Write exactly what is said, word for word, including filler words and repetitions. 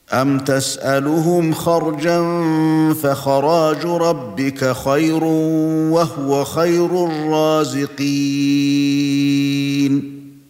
أَمْ تَسْأَلُهُمْ خَرْجًا فَخَرَاجُ رَبِّكَ خَيْرٌ وَهُوَ خَيْرُ الرَّازِقِينَ